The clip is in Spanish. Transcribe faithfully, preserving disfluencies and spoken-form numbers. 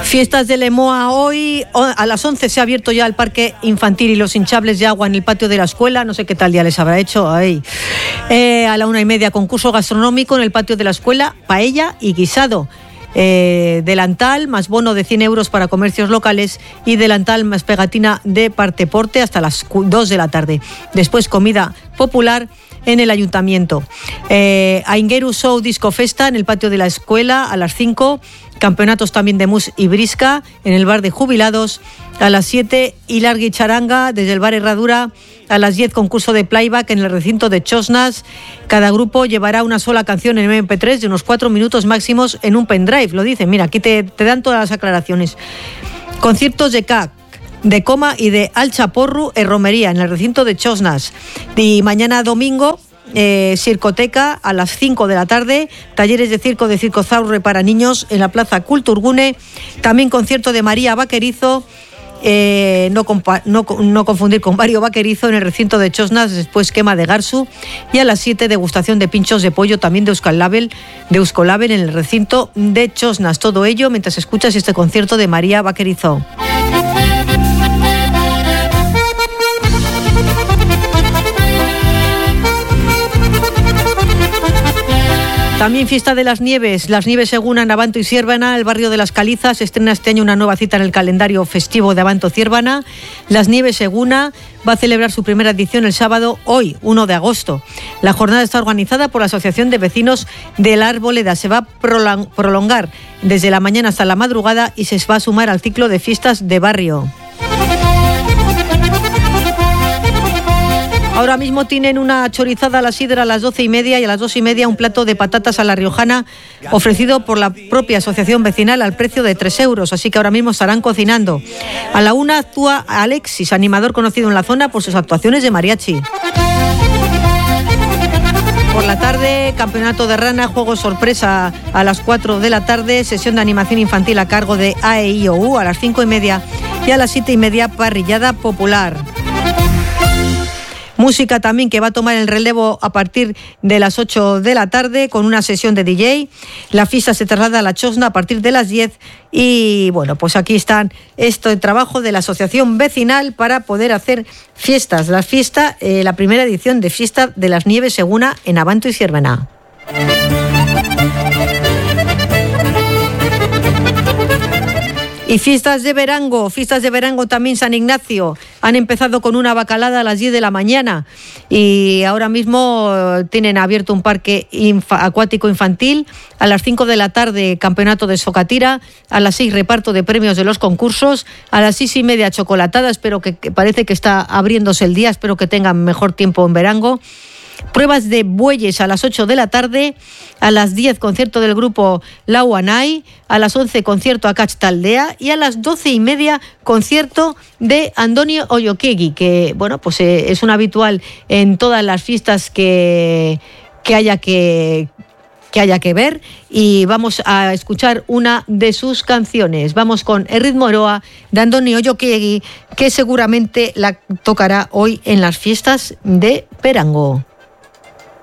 Fiestas de Lemoa hoy, a las once se ha abierto ya el parque infantil y los hinchables de agua en el patio de la escuela, no sé qué tal día les habrá hecho ahí. Eh, a la una y media concurso gastronómico en el patio de la escuela, paella y guisado. Eh, delantal más bono de cien euros para comercios locales y delantal más pegatina de Parteporte hasta las dos de la tarde. Después comida popular en el ayuntamiento. Eh, Aingeru Show Disco Festa en el patio de la escuela a las cinco. Campeonatos también de mus y brisca en el bar de jubilados a las siete. Y Largui Charanga desde el bar Herradura a las diez. Concurso de playback en el recinto de Chosnas. Cada grupo llevará una sola canción en eme pe tres de unos cuatro minutos máximos en un pendrive. Lo dicen, mira, aquí te, te dan todas las aclaraciones. Conciertos de C A C, de Coma y de Al Chaporru en Romería, en el recinto de Chosnas. Y mañana domingo, eh, Circoteca a las cinco de la tarde, talleres de circo de Circozaurre para niños en la Plaza Culturgune, también concierto de María Vaquerizo, eh, no, compa- no, no confundir con Mario Vaquerizo, en el recinto de Chosnas, después quema de Garsu, y a las siete degustación de pinchos de pollo también de Euskalabel, de Euskolabel en el recinto de Chosnas. Todo ello mientras escuchas este concierto de María Vaquerizo. También fiesta de las nieves, las nieves Eguna en Abanto y Ciérvana, el barrio de las Calizas estrena este año una nueva cita en el calendario festivo de Abanto Ciérvana. Las nieves Eguna va a celebrar su primera edición el sábado, hoy, uno de agosto. La jornada está organizada por la Asociación de Vecinos de la Arboleda. Se va a prolongar desde la mañana hasta la madrugada y se va a sumar al ciclo de fiestas de barrio. Ahora mismo tienen una chorizada a la sidra a las doce y media y a las dos y media un plato de patatas a la riojana ofrecido por la propia asociación vecinal al precio de tres euros, así que ahora mismo estarán cocinando. A la una actúa Alexis, animador conocido en la zona por sus actuaciones de mariachi. Por la tarde, campeonato de rana, juego sorpresa a las cuatro de la tarde, sesión de animación infantil a cargo de A E I O U a las cinco y media y a las siete y media parrillada popular. Música también que va a tomar el relevo a partir de las ocho de la tarde con una sesión de D J. La fiesta se traslada a la Chosna a partir de las diez y bueno, pues aquí están este trabajo de la asociación vecinal para poder hacer fiestas. La fiesta, eh, la primera edición de Fiesta de las Nieves Eguna en Abanto y Ciérvana. Y fiestas de Verango, fiestas de Verango también San Ignacio. Han empezado con una bacalada a las diez de la mañana y ahora mismo tienen abierto un parque infa- acuático infantil. A las cinco de la tarde, campeonato de socatira. A las seis, reparto de premios de los concursos. A las seis y media, chocolatada. Espero que, que parece que está abriéndose el día. Espero que tengan mejor tiempo en Verango. Pruebas de bueyes a las ocho de la tarde, a las diez concierto del grupo Lauanay, a las once concierto a Cach Taldea y a las doce y media concierto de Andoni Ollokegi, que bueno, pues eh, es un habitual en todas las fiestas que, que haya que que haya que ver, y vamos a escuchar una de sus canciones. Vamos con El ritmo Eroa de Andoni Ollokegi, que seguramente la tocará hoy en las fiestas de Verango.